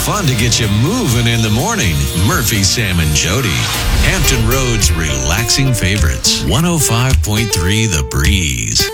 fun to get you moving in the morning. Murphy, Sam, and Jody. Hampton Road's relaxing favorites. 105.3 The Breeze.